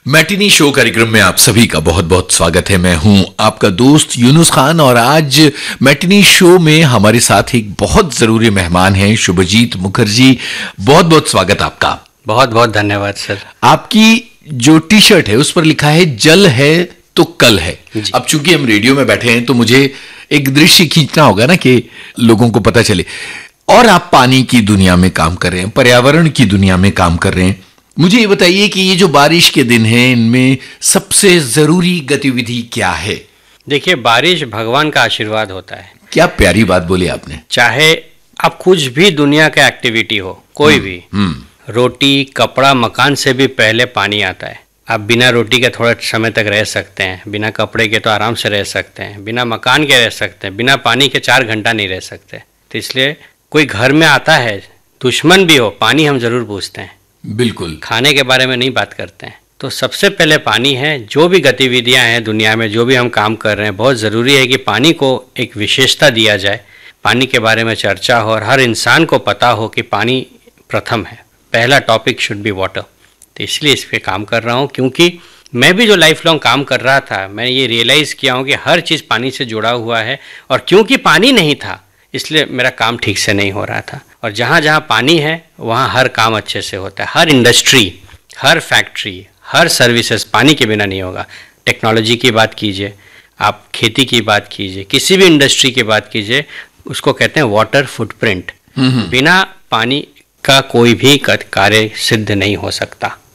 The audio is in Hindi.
मैटिनी शो कार्यक्रम में आप सभी का बहुत बहुत स्वागत है। मैं हूं आपका दोस्त यूनुस खान और आज मैटिनी शो में हमारे साथ एक बहुत जरूरी मेहमान हैं शुभजीत मुखर्जी। बहुत बहुत स्वागत आपका। बहुत बहुत धन्यवाद सर। आपकी जो टी शर्ट है उस पर लिखा है जल है तो कल है। अब चूंकि हम रेडियो में बैठे हैं तो मुझे एक दृश्य खींचना होगा ना कि लोगों को पता चले। और आप पानी की दुनिया में काम कर रहे हैं, पर्यावरण की दुनिया में काम कर रहे हैं। मुझे ये बताइए कि ये जो बारिश के दिन हैं इनमें सबसे जरूरी गतिविधि क्या है? देखिए, बारिश भगवान का आशीर्वाद होता है। क्या प्यारी बात बोली आपने। चाहे आप कुछ भी दुनिया का एक्टिविटी हो, कोई भी, रोटी कपड़ा मकान से भी पहले पानी आता है। आप बिना रोटी के थोड़ा समय तक रह सकते हैं, बिना कपड़े के तो आराम से रह सकते हैं, बिना मकान के रह सकते हैं, बिना पानी के 4 घंटा नहीं रह सकते। तो इसलिए कोई घर में आता है, दुश्मन भी हो, पानी हम जरूर पूछते हैं। बिल्कुल। खाने के बारे में नहीं बात करते हैं। तो सबसे पहले पानी है। जो भी गतिविधियां हैं दुनिया में, जो भी हम काम कर रहे हैं, बहुत ज़रूरी है कि पानी को एक विशेषता दिया जाए, पानी के बारे में चर्चा हो और हर इंसान को पता हो कि पानी प्रथम है। पहला टॉपिक शुड बी वाटर। तो इसलिए इस पर काम कर रहा हूँ, क्योंकि मैं भी जो लाइफ लॉन्ग काम कर रहा था, मैं ये रियलाइज़ किया हूँ कि हर चीज़ पानी से जुड़ा हुआ है। और क्योंकि पानी नहीं था इसलिए मेरा काम ठीक से नहीं हो रहा था। और जहाँ जहाँ पानी है वहाँ हर काम अच्छे से होता है। हर इंडस्ट्री, हर फैक्ट्री, हर सर्विसेज पानी के बिना नहीं होगा। टेक्नोलॉजी की बात कीजिए, आप खेती की बात कीजिए, किसी भी इंडस्ट्री की बात कीजिए, उसको कहते हैं वाटर फुटप्रिंट। बिना पानी का कोई भी कार्य सिद्ध नहीं हो सकता।